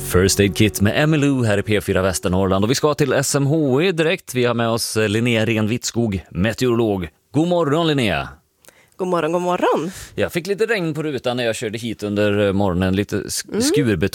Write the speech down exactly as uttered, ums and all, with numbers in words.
First Aid Kit med Emmylou här i P fyra Västernorrland. Och vi ska till S M H I direkt. Vi har med oss Linnea Renvitskog, meteorolog. God morgon Linnea. God morgon, god morgon. Jag fick lite regn på rutan när jag körde hit under morgonen. Lite sk- mm. skurbetong